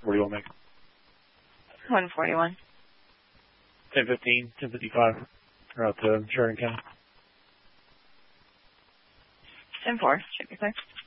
What do you want to make? 141. 10:15, 10:55. We're out to Sheridan County. 10-4. Should be clear.